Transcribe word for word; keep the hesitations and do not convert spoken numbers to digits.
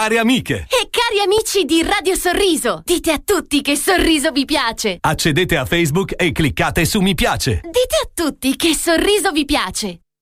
Care amiche e cari amici di Radio Sorriso, dite a tutti che Sorriso vi piace. accedete a Facebook e cliccate su mi piace. Dite a tutti che Sorriso vi piace.